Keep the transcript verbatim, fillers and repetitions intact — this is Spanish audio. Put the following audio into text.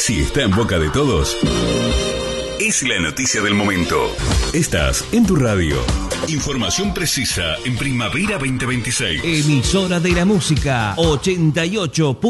Si está en boca de todos, es la noticia del momento. Estás en tu radio. Información precisa en Primavera veinte veintiséis. Emisora de la música ochenta y ocho.